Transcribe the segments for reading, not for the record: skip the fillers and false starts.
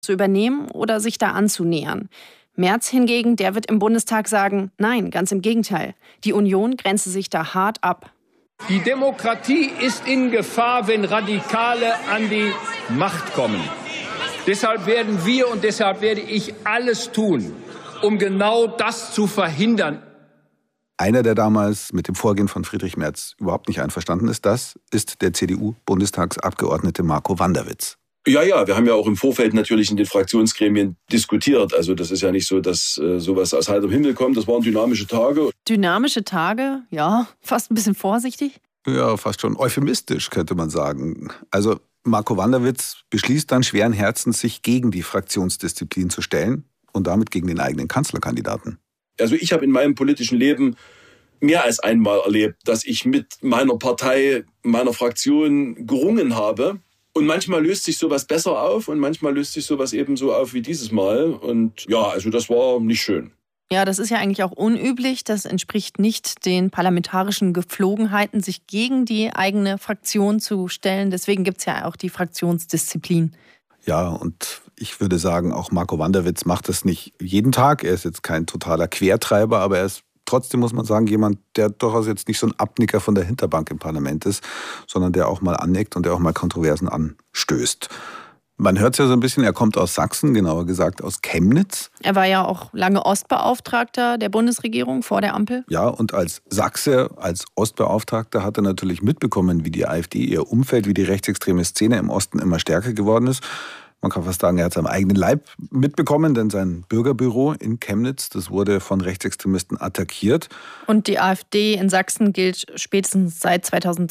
zu übernehmen oder sich da anzunähern. Merz hingegen, der wird im Bundestag sagen, nein, ganz im Gegenteil. Die Union grenze sich da hart ab. Die Demokratie ist in Gefahr, wenn Radikale an die Macht kommen. Deshalb werden wir und deshalb werde ich alles tun, um genau das zu verhindern. Einer, der damals mit dem Vorgehen von Friedrich Merz überhaupt nicht einverstanden ist, das ist der CDU-Bundestagsabgeordnete Marco Wanderwitz. Ja, wir haben ja auch im Vorfeld natürlich in den Fraktionsgremien diskutiert. Also das ist ja nicht so, dass sowas aus heiterem Himmel kommt. Das waren dynamische Tage. Dynamische Tage? Ja, fast ein bisschen vorsichtig. Ja, fast schon euphemistisch, könnte man sagen. Also Marco Wanderwitz beschließt dann schweren Herzens, sich gegen die Fraktionsdisziplin zu stellen und damit gegen den eigenen Kanzlerkandidaten. Also ich habe in meinem politischen Leben mehr als einmal erlebt, dass ich mit meiner Partei, meiner Fraktion gerungen habe. Und manchmal löst sich sowas besser auf und manchmal löst sich sowas eben so auf wie dieses Mal. Und ja, also das war nicht schön. Ja, das ist ja eigentlich auch unüblich. Das entspricht nicht den parlamentarischen Gepflogenheiten, sich gegen die eigene Fraktion zu stellen. Deswegen gibt es ja auch die Fraktionsdisziplin. Ja, und ich würde sagen, auch Marco Wanderwitz macht das nicht jeden Tag. Er ist jetzt kein totaler Quertreiber, aber er ist trotzdem, muss man sagen, jemand, der durchaus jetzt nicht so ein Abnicker von der Hinterbank im Parlament ist, sondern der auch mal aneckt und der auch mal Kontroversen anstößt. Man hört es ja so ein bisschen, er kommt aus Sachsen, genauer gesagt aus Chemnitz. Er war ja auch lange Ostbeauftragter der Bundesregierung vor der Ampel. Ja, und als Sachse, als Ostbeauftragter hat er natürlich mitbekommen, wie die AfD, ihr Umfeld, wie die rechtsextreme Szene im Osten immer stärker geworden ist. Man kann fast sagen, er hat es am eigenen Leib mitbekommen, denn sein Bürgerbüro in Chemnitz, das wurde von Rechtsextremisten attackiert. Und die AfD in Sachsen gilt spätestens seit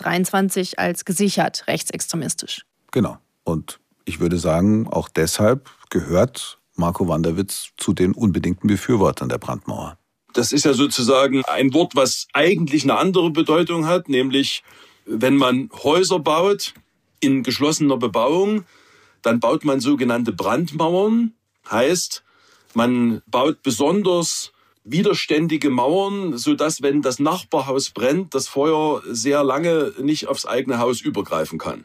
2023 als gesichert rechtsextremistisch. Genau. Und ich würde sagen, auch deshalb gehört Marco Wanderwitz zu den unbedingten Befürwortern der Brandmauer. Das ist ja sozusagen ein Wort, was eigentlich eine andere Bedeutung hat, nämlich wenn man Häuser baut in geschlossener Bebauung, dann baut man sogenannte Brandmauern. Heißt, man baut besonders widerständige Mauern, sodass, wenn das Nachbarhaus brennt, das Feuer sehr lange nicht aufs eigene Haus übergreifen kann.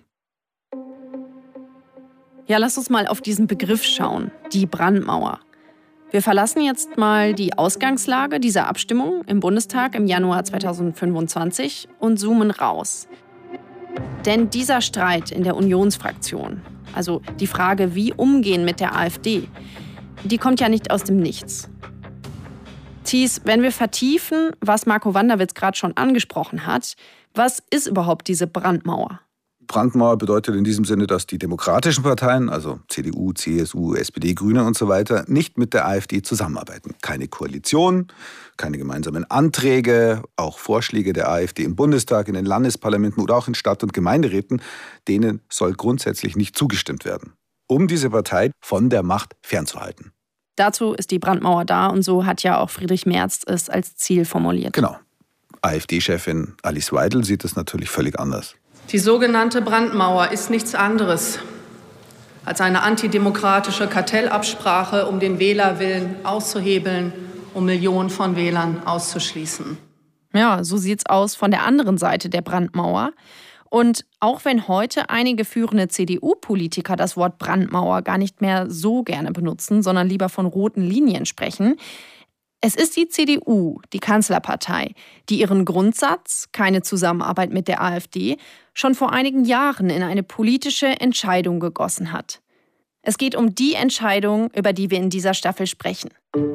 Ja, lass uns mal auf diesen Begriff schauen, die Brandmauer. Wir verlassen jetzt mal die Ausgangslage dieser Abstimmung im Bundestag im Januar 2025 und zoomen raus. Denn dieser Streit in der Unionsfraktion, also die Frage, wie umgehen mit der AfD, die kommt ja nicht aus dem Nichts. Thies, wenn wir vertiefen, was Marco Wanderwitz gerade schon angesprochen hat, was ist überhaupt diese Brandmauer? Brandmauer bedeutet in diesem Sinne, dass die demokratischen Parteien, also CDU, CSU, SPD, Grüne und so weiter, nicht mit der AfD zusammenarbeiten. Keine Koalition, keine gemeinsamen Anträge, auch Vorschläge der AfD im Bundestag, in den Landesparlamenten oder auch in Stadt- und Gemeinderäten, denen soll grundsätzlich nicht zugestimmt werden, um diese Partei von der Macht fernzuhalten. Dazu ist die Brandmauer da und so hat ja auch Friedrich Merz es als Ziel formuliert. Genau. AfD-Chefin Alice Weidel sieht es natürlich völlig anders. Die sogenannte Brandmauer ist nichts anderes als eine antidemokratische Kartellabsprache, um den Wählerwillen auszuhebeln, um Millionen von Wählern auszuschließen. Ja, so sieht's aus von der anderen Seite der Brandmauer. Und auch wenn heute einige führende CDU-Politiker das Wort Brandmauer gar nicht mehr so gerne benutzen, sondern lieber von roten Linien sprechen, es ist die CDU, die Kanzlerpartei, die ihren Grundsatz, keine Zusammenarbeit mit der AfD, schon vor einigen Jahren in eine politische Entscheidung gegossen hat. Es geht um die Entscheidung, über die wir in dieser Staffel sprechen.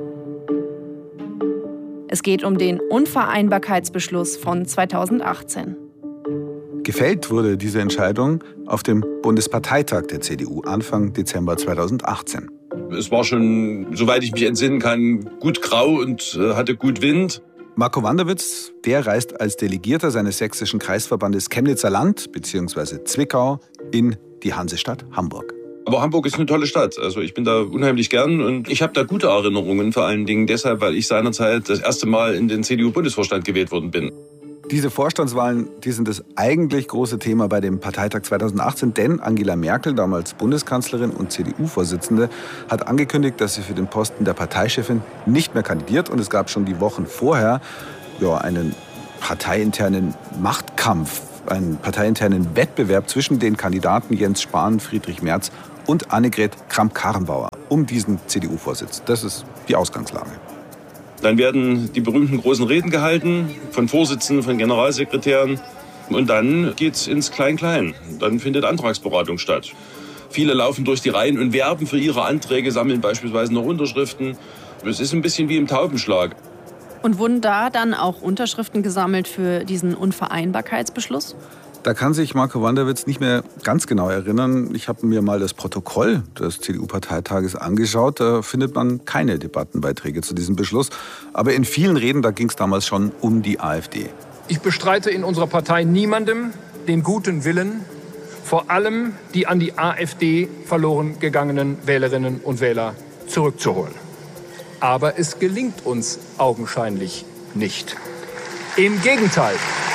Es geht um den Unvereinbarkeitsbeschluss von 2018. Gefällt wurde diese Entscheidung auf dem Bundesparteitag der CDU Anfang Dezember 2018. Es war schon, soweit ich mich entsinnen kann, gut grau und hatte gut Wind. Marco Wanderwitz, der reist als Delegierter seines sächsischen Kreisverbandes Chemnitzer Land bzw. Zwickau in die Hansestadt Hamburg. Aber Hamburg ist eine tolle Stadt. Also ich bin da unheimlich gern und ich habe da gute Erinnerungen, vor allen Dingen deshalb, weil ich seinerzeit das erste Mal in den CDU-Bundesvorstand gewählt worden bin. Diese Vorstandswahlen, die sind das eigentlich große Thema bei dem Parteitag 2018, denn Angela Merkel, damals Bundeskanzlerin und CDU-Vorsitzende, hat angekündigt, dass sie für den Posten der Parteichefin nicht mehr kandidiert. Und es gab schon die Wochen vorher einen parteiinternen Machtkampf, einen parteiinternen Wettbewerb zwischen den Kandidaten Jens Spahn, Friedrich Merz und Annegret Kramp-Karrenbauer um diesen CDU-Vorsitz. Das ist die Ausgangslage. Dann werden die berühmten großen Reden gehalten von Vorsitzenden, von Generalsekretären. Und dann geht's ins Klein-Klein. Dann findet Antragsberatung statt. Viele laufen durch die Reihen und werben für ihre Anträge, sammeln beispielsweise noch Unterschriften. Es ist ein bisschen wie im Taubenschlag. Und wurden da dann auch Unterschriften gesammelt für diesen Unvereinbarkeitsbeschluss? Da kann sich Marco Wanderwitz nicht mehr ganz genau erinnern. Ich habe mir mal das Protokoll des CDU-Parteitages angeschaut. Da findet man keine Debattenbeiträge zu diesem Beschluss. Aber in vielen Reden, da ging es damals schon um die AfD. Ich bestreite in unserer Partei niemandem den guten Willen, vor allem die an die AfD verloren gegangenen Wählerinnen und Wähler zurückzuholen. Aber es gelingt uns augenscheinlich nicht. Im Gegenteil.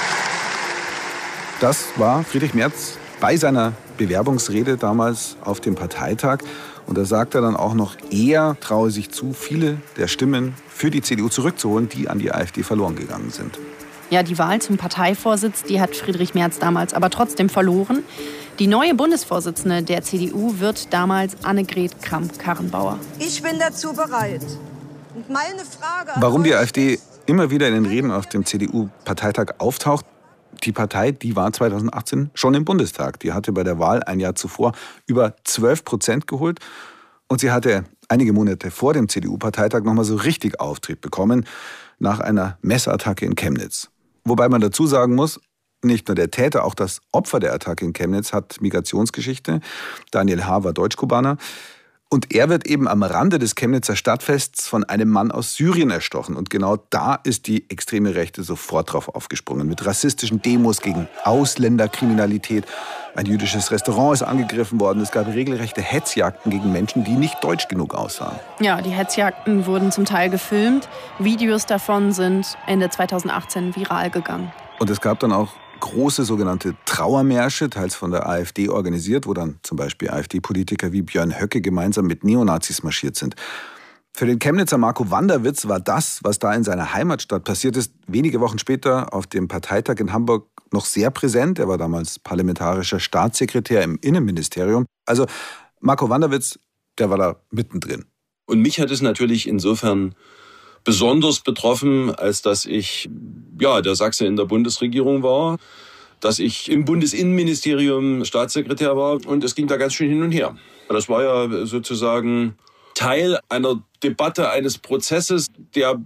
Das war Friedrich Merz bei seiner Bewerbungsrede damals auf dem Parteitag. Und da sagt er dann auch noch, er traue sich zu, viele der Stimmen für die CDU zurückzuholen, die an die AfD verloren gegangen sind. Ja, die Wahl zum Parteivorsitz, die hat Friedrich Merz damals aber trotzdem verloren. Die neue Bundesvorsitzende der CDU wird damals Annegret Kramp-Karrenbauer. Ich bin dazu bereit. Und meine Frage Warum die AfD immer wieder in den Reden auf dem CDU-Parteitag auftaucht? Die Partei, die war 2018 schon im Bundestag. Die hatte bei der Wahl ein Jahr zuvor über 12% geholt. Und sie hatte einige Monate vor dem CDU-Parteitag noch mal so richtig Auftrieb bekommen nach einer Messerattacke in Chemnitz. Wobei man dazu sagen muss, nicht nur der Täter, auch das Opfer der Attacke in Chemnitz hat Migrationsgeschichte. Daniel H. war Deutsch-Kubaner. Und er wird eben am Rande des Chemnitzer Stadtfests von einem Mann aus Syrien erstochen. Und genau da ist die extreme Rechte sofort drauf aufgesprungen. Mit rassistischen Demos gegen Ausländerkriminalität. Ein jüdisches Restaurant ist angegriffen worden. Es gab regelrechte Hetzjagden gegen Menschen, die nicht deutsch genug aussahen. Ja, die Hetzjagden wurden zum Teil gefilmt. Videos davon sind Ende 2018 viral gegangen. Und es gab dann auch große sogenannte Trauermärsche, teils von der AfD organisiert, wo dann zum Beispiel AfD-Politiker wie Björn Höcke gemeinsam mit Neonazis marschiert sind. Für den Chemnitzer Marco Wanderwitz war das, was da in seiner Heimatstadt passiert ist, wenige Wochen später auf dem Parteitag in Hamburg noch sehr präsent. Er war damals parlamentarischer Staatssekretär im Innenministerium. Also Marco Wanderwitz, der war da mittendrin. Und mich hat es natürlich insofern besonders betroffen, als dass ich der Sachse in der Bundesregierung war, dass ich im Bundesinnenministerium Staatssekretär war und es ging da ganz schön hin und her. Das war ja sozusagen Teil einer Debatte, eines Prozesses, der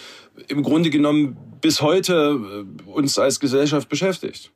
im Grunde genommen bis heute uns als Gesellschaft beschäftigt.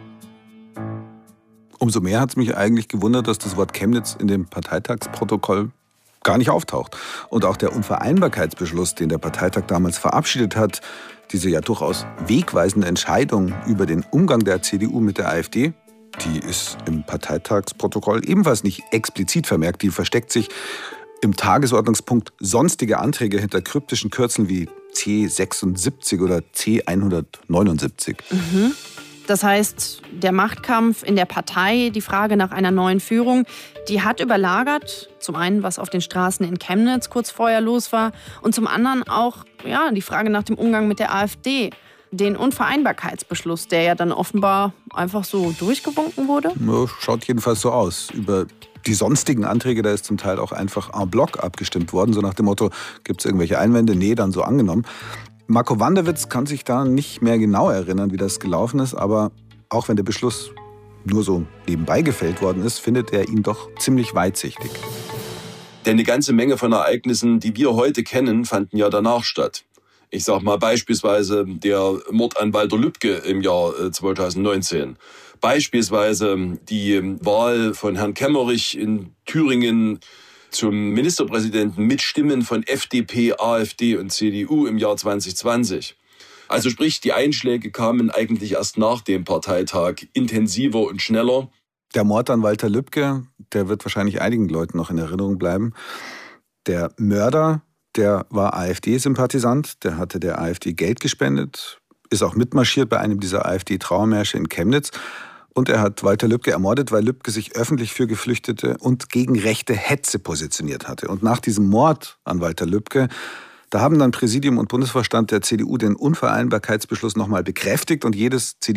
Umso mehr hat es mich eigentlich gewundert, dass das Wort Chemnitz in dem Parteitagsprotokoll gar nicht auftaucht. Und auch der Unvereinbarkeitsbeschluss, den der Parteitag damals verabschiedet hat, diese ja durchaus wegweisende Entscheidung über den Umgang der CDU mit der AfD, die ist im Parteitagsprotokoll ebenfalls nicht explizit vermerkt. Die versteckt sich im Tagesordnungspunkt sonstige Anträge hinter kryptischen Kürzeln wie C76 oder C179. Das heißt, der Machtkampf in der Partei, die Frage nach einer neuen Führung, die hat überlagert, zum einen, was auf den Straßen in Chemnitz kurz vorher los war und zum anderen auch die Frage nach dem Umgang mit der AfD. Den Unvereinbarkeitsbeschluss, der ja dann offenbar einfach so durchgewunken wurde? Schaut jedenfalls so aus. Über die sonstigen Anträge, da ist zum Teil auch einfach en bloc abgestimmt worden, so nach dem Motto, gibt es irgendwelche Einwände? Nee, dann so angenommen. Marco Wanderwitz kann sich da nicht mehr genau erinnern, wie das gelaufen ist, aber auch wenn der Beschluss nur so nebenbei gefällt worden ist, findet er ihn doch ziemlich weitsichtig. Denn eine ganze Menge von Ereignissen, die wir heute kennen, fanden ja danach statt. Ich sag mal beispielsweise der Mord an Walter Lübcke im Jahr 2019. Beispielsweise die Wahl von Herrn Kemmerich in Thüringen zum Ministerpräsidenten mit Stimmen von FDP, AfD und CDU im Jahr 2020. Also sprich, die Einschläge kamen eigentlich erst nach dem Parteitag intensiver und schneller. Der Mord an Walter Lübcke, der wird wahrscheinlich einigen Leuten noch in Erinnerung bleiben. Der Mörder, der war AfD-Sympathisant, der hatte der AfD Geld gespendet, ist auch mitmarschiert bei einem dieser AfD-Trauermärsche in Chemnitz. Und er hat Walter Lübcke ermordet, weil Lübcke sich öffentlich für Geflüchtete und gegen rechte Hetze positioniert hatte. Und nach diesem Mord an Walter Lübcke, da haben dann Präsidium und Bundesvorstand der CDU den Unvereinbarkeitsbeschluss nochmal bekräftigt und jedes CDU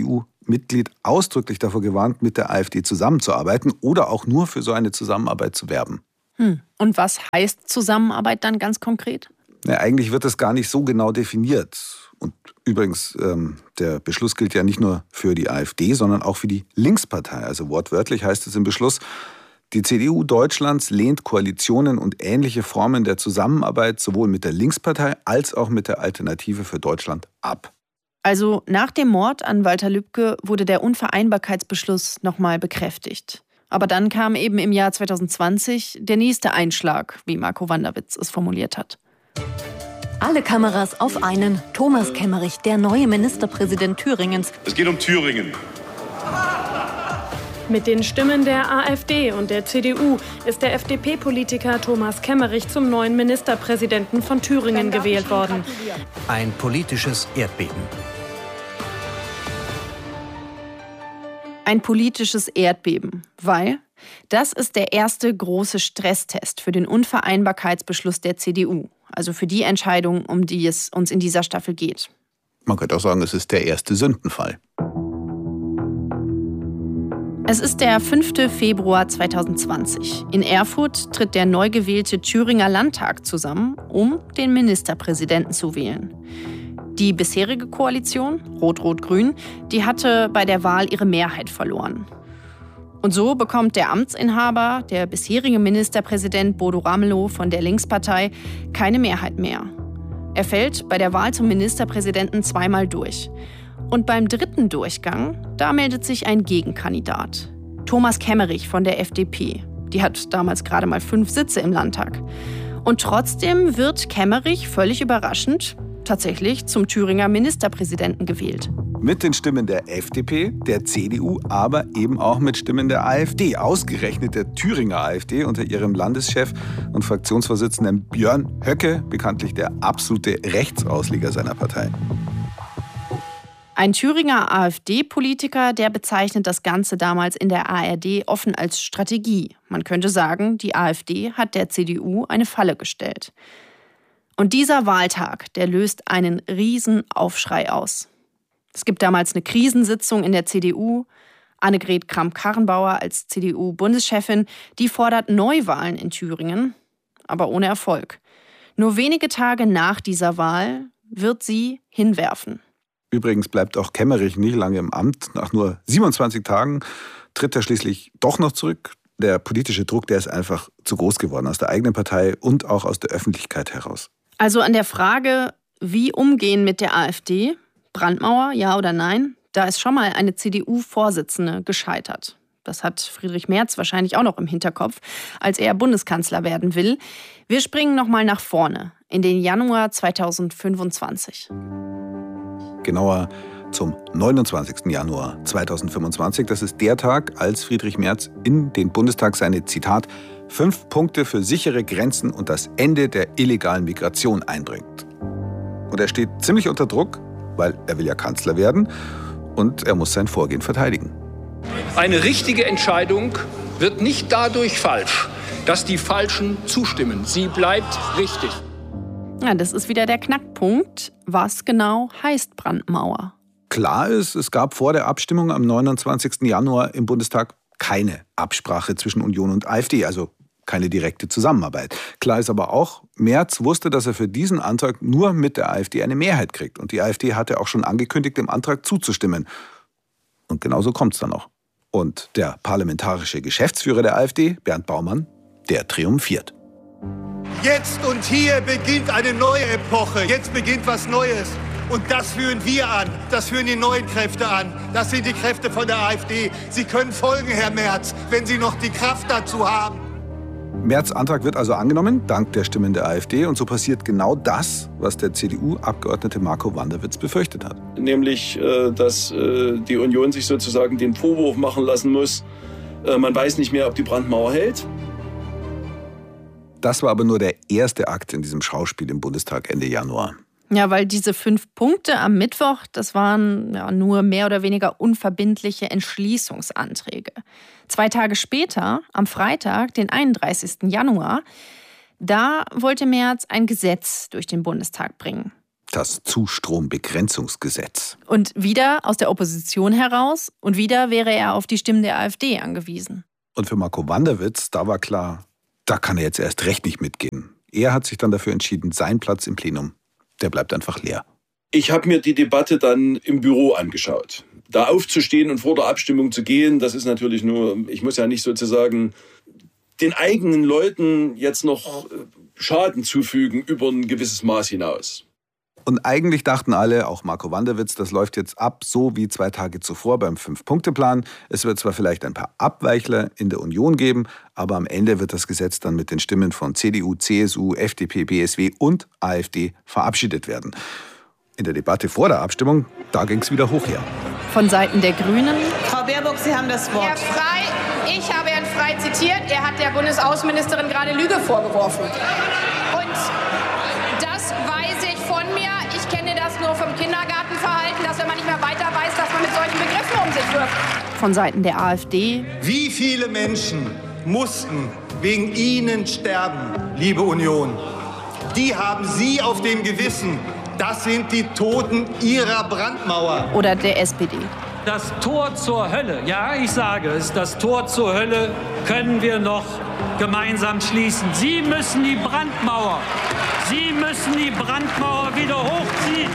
Mitglied ausdrücklich davor gewarnt, mit der AfD zusammenzuarbeiten oder auch nur für so eine Zusammenarbeit zu werben. Und was heißt Zusammenarbeit dann ganz konkret? Ja, eigentlich wird das gar nicht so genau definiert. Und übrigens, der Beschluss gilt ja nicht nur für die AfD, sondern auch für die Linkspartei. Also wortwörtlich heißt es im Beschluss, die CDU Deutschlands lehnt Koalitionen und ähnliche Formen der Zusammenarbeit sowohl mit der Linkspartei als auch mit der Alternative für Deutschland ab. Also nach dem Mord an Walter Lübcke wurde der Unvereinbarkeitsbeschluss nochmal bekräftigt. Aber dann kam eben im Jahr 2020 der nächste Einschlag, wie Marco Wanderwitz es formuliert hat. Alle Kameras auf einen. Thomas Kemmerich, der neue Ministerpräsident Thüringens. Es geht um Thüringen. Mit den Stimmen der AfD und der CDU ist der FDP-Politiker Thomas Kemmerich zum neuen Ministerpräsidenten von Thüringen gewählt worden. Ein politisches Erdbeben. Ein politisches Erdbeben, weil das ist der erste große Stresstest für den Unvereinbarkeitsbeschluss der CDU. Also für die Entscheidung, um die es uns in dieser Staffel geht. Man könnte auch sagen, es ist der erste Sündenfall. Es ist der 5. Februar 2020. In Erfurt tritt der neu gewählte Thüringer Landtag zusammen, um den Ministerpräsidenten zu wählen. Die bisherige Koalition, Rot-Rot-Grün, die hatte bei der Wahl ihre Mehrheit verloren. Und so bekommt der Amtsinhaber, der bisherige Ministerpräsident Bodo Ramelow von der Linkspartei, keine Mehrheit mehr. Er fällt bei der Wahl zum Ministerpräsidenten zweimal durch. Und beim dritten Durchgang, da meldet sich ein Gegenkandidat. Thomas Kemmerich von der FDP. Die hat damals gerade mal 5 Sitze im Landtag. Und trotzdem wird Kemmerich völlig überraschend tatsächlich zum Thüringer Ministerpräsidenten gewählt. Mit den Stimmen der FDP, der CDU, aber eben auch mit Stimmen der AfD. Ausgerechnet der Thüringer AfD unter ihrem Landeschef und Fraktionsvorsitzenden Björn Höcke, bekanntlich der absolute Rechtsausleger seiner Partei. Ein Thüringer AfD-Politiker, der bezeichnet das Ganze damals in der ARD offen als Strategie. Man könnte sagen, die AfD hat der CDU eine Falle gestellt. Und dieser Wahltag, der löst einen riesen Aufschrei aus. Es gibt damals eine Krisensitzung in der CDU. Annegret Kramp-Karrenbauer als CDU-Bundeschefin, die fordert Neuwahlen in Thüringen, aber ohne Erfolg. Nur wenige Tage nach dieser Wahl wird sie hinwerfen. Übrigens bleibt auch Kemmerich nicht lange im Amt. Nach nur 27 Tagen tritt er schließlich doch noch zurück. Der politische Druck, der ist einfach zu groß geworden, aus der eigenen Partei und auch aus der Öffentlichkeit heraus. Also an der Frage, wie umgehen mit der AfD, Brandmauer, ja oder nein, da ist schon mal eine CDU-Vorsitzende gescheitert. Das hat Friedrich Merz wahrscheinlich auch noch im Hinterkopf, als er Bundeskanzler werden will. Wir springen noch mal nach vorne, in den Januar 2025. Genauer zum 29. Januar 2025. Das ist der Tag, als Friedrich Merz in den Bundestag seine, Zitat, 5 Punkte für sichere Grenzen und das Ende der illegalen Migration einbringt. Und er steht ziemlich unter Druck, weil er will ja Kanzler werden und er muss sein Vorgehen verteidigen. Eine richtige Entscheidung wird nicht dadurch falsch, dass die Falschen zustimmen. Sie bleibt richtig. Ja, das ist wieder der Knackpunkt. Was genau heißt Brandmauer? Klar ist, es gab vor der Abstimmung am 29. Januar im Bundestag keine Absprache zwischen Union und AfD, also keine direkte Zusammenarbeit. Klar ist aber auch, Merz wusste, dass er für diesen Antrag nur mit der AfD eine Mehrheit kriegt. Und die AfD hatte auch schon angekündigt, dem Antrag zuzustimmen. Und genauso kommt es dann auch. Und der parlamentarische Geschäftsführer der AfD, Bernd Baumann, der triumphiert. Jetzt und hier beginnt eine neue Epoche. Jetzt beginnt was Neues. Und das führen wir an. Das führen die neuen Kräfte an. Das sind die Kräfte von der AfD. Sie können folgen, Herr Merz, wenn Sie noch die Kraft dazu haben. Merz' Antrag wird also angenommen, dank der Stimmen der AfD. Und so passiert genau das, was der CDU-Abgeordnete Marco Wanderwitz befürchtet hat. Nämlich, dass die Union sich sozusagen den Vorwurf machen lassen muss, man weiß nicht mehr, ob die Brandmauer hält. Das war aber nur der erste Akt in diesem Schauspiel im Bundestag Ende Januar. Ja, weil diese 5 Punkte am Mittwoch, das waren ja nur mehr oder weniger unverbindliche Entschließungsanträge. 2 Tage später, am Freitag, den 31. Januar, da wollte Merz ein Gesetz durch den Bundestag bringen. Das Zustrombegrenzungsgesetz. Und wieder aus der Opposition heraus und wieder wäre er auf die Stimmen der AfD angewiesen. Und für Marco Wanderwitz, da war klar, da kann er jetzt erst recht nicht mitgehen. Er hat sich dann dafür entschieden, sein Platz im Plenum, der bleibt einfach leer. Ich habe mir die Debatte dann im Büro angeschaut. Da aufzustehen und vor der Abstimmung zu gehen, das ist natürlich nur, ich muss ja nicht sozusagen den eigenen Leuten jetzt noch Schaden zufügen über ein gewisses Maß hinaus. Und eigentlich dachten alle, auch Marco Wanderwitz, das läuft jetzt ab, so wie 2 Tage zuvor beim 5-Punkte-Plan. Es wird zwar vielleicht ein paar Abweichler in der Union geben, aber am Ende wird das Gesetz dann mit den Stimmen von CDU, CSU, FDP, BSW und AfD verabschiedet werden. In der Debatte vor der Abstimmung, da ging es wieder hoch her. Von Seiten der Grünen. Frau Baerbock, Sie haben das Wort. Herr Frey, ich habe Herrn Frey zitiert. Er hat der Bundesaußenministerin gerade Lüge vorgeworfen. Und das weiß ich von mir. Ich kenne das nur vom Kindergartenverhalten, dass wenn man nicht mehr weiter weiß, dass man mit solchen Begriffen um sich wirft. Von Seiten der AfD. Wie viele Menschen mussten wegen Ihnen sterben, liebe Union? Die haben Sie auf dem Gewissen. Das sind die Toten Ihrer Brandmauer. Oder der SPD. Das Tor zur Hölle, ja, ich sage es, das Tor zur Hölle können wir noch gemeinsam schließen. Sie müssen die Brandmauer wieder hochziehen.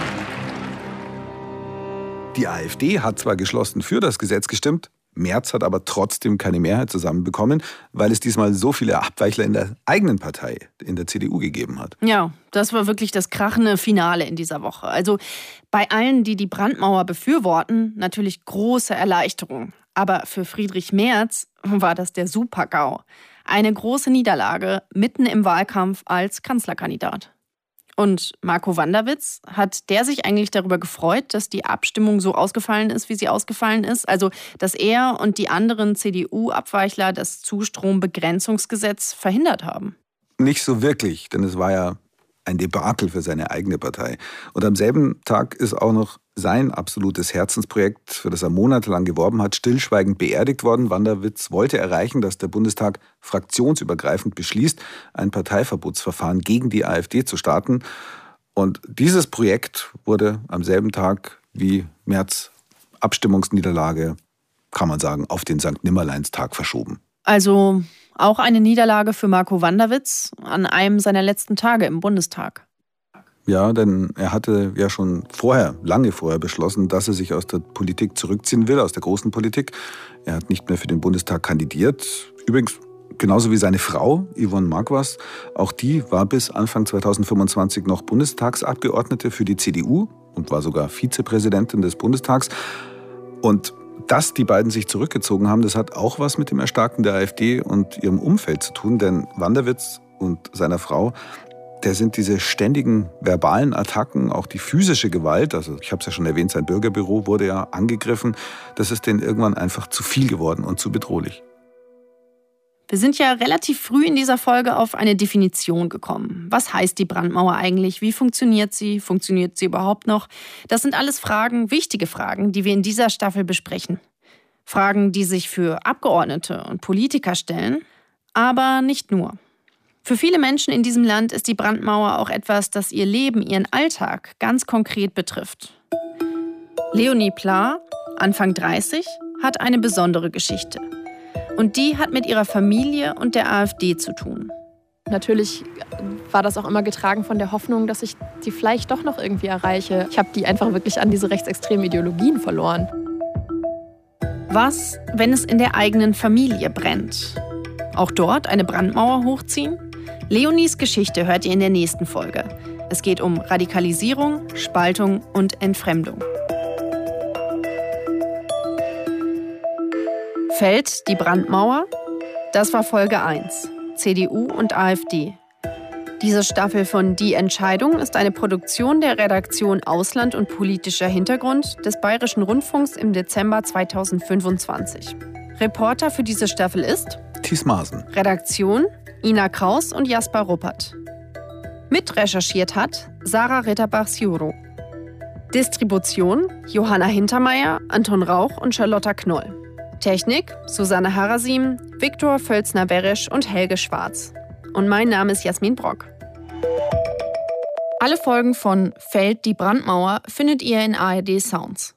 Die AfD hat zwar geschlossen für das Gesetz gestimmt, Merz hat aber trotzdem keine Mehrheit zusammenbekommen, weil es diesmal so viele Abweichler in der eigenen Partei, in der CDU, gegeben hat. Ja, das war wirklich das krachende Finale in dieser Woche. Also bei allen, die die Brandmauer befürworten, natürlich große Erleichterung. Aber für Friedrich Merz war das der Super-GAU. Eine große Niederlage mitten im Wahlkampf als Kanzlerkandidat. Und Marco Wanderwitz, hat der sich eigentlich darüber gefreut, dass die Abstimmung so ausgefallen ist, wie sie ausgefallen ist? Also, dass er und die anderen CDU-Abweichler das Zustrombegrenzungsgesetz verhindert haben? Nicht so wirklich, denn es war ja ein Debakel für seine eigene Partei. Und am selben Tag ist auch noch sein absolutes Herzensprojekt, für das er monatelang geworben hat, stillschweigend beerdigt worden. Wanderwitz wollte erreichen, dass der Bundestag fraktionsübergreifend beschließt, ein Parteiverbotsverfahren gegen die AfD zu starten. Und dieses Projekt wurde am selben Tag wie Merz' Abstimmungsniederlage, kann man sagen, auf den Sankt-Nimmerleins-Tag verschoben. Also auch eine Niederlage für Marco Wanderwitz an einem seiner letzten Tage im Bundestag. Ja, denn er hatte ja schon lange vorher beschlossen, dass er sich aus der Politik zurückziehen will, aus der großen Politik. Er hat nicht mehr für den Bundestag kandidiert. Übrigens, genauso wie seine Frau, Yvonne Marquardt. Auch die war bis Anfang 2025 noch Bundestagsabgeordnete für die CDU und war sogar Vizepräsidentin des Bundestags. Und dass die beiden sich zurückgezogen haben, das hat auch was mit dem Erstarken der AfD und ihrem Umfeld zu tun. Denn Wanderwitz und seiner Frau, der sind diese ständigen verbalen Attacken, auch die physische Gewalt, also ich habe es ja schon erwähnt, sein Bürgerbüro wurde ja angegriffen, das ist denen irgendwann einfach zu viel geworden und zu bedrohlich. Wir sind ja relativ früh in dieser Folge auf eine Definition gekommen. Was heißt die Brandmauer eigentlich? Wie funktioniert sie? Funktioniert sie überhaupt noch? Das sind alles Fragen, wichtige Fragen, die wir in dieser Staffel besprechen. Fragen, die sich für Abgeordnete und Politiker stellen, aber nicht nur. Für viele Menschen in diesem Land ist die Brandmauer auch etwas, das ihr Leben, ihren Alltag ganz konkret betrifft. Leonie Pla, Anfang 30, hat eine besondere Geschichte. Und die hat mit ihrer Familie und der AfD zu tun. Natürlich war das auch immer getragen von der Hoffnung, dass ich die vielleicht doch noch irgendwie erreiche. Ich habe die einfach wirklich an diese rechtsextremen Ideologien verloren. Was, wenn es in der eigenen Familie brennt? Auch dort eine Brandmauer hochziehen? Leonies Geschichte hört ihr in der nächsten Folge. Es geht um Radikalisierung, Spaltung und Entfremdung. Fällt die Brandmauer? Das war Folge 1, CDU und AfD. Diese Staffel von Die Entscheidung ist eine Produktion der Redaktion Ausland und politischer Hintergrund des Bayerischen Rundfunks im Dezember 2025. Reporter für diese Staffel ist Thies Maaßen. Redaktion Ina Kraus und Jasper Ruppert. Mitrecherchiert hat Sarah Ritterbach-Siuro. Distribution Johanna Hintermeier, Anton Rauch und Charlotta Knoll. Technik Susanne Harasim, Viktor Völzner-Beresch und Helge Schwarz. Und mein Name ist Jasmin Brock. Alle Folgen von Fällt die Brandmauer findet ihr in ARD Sounds.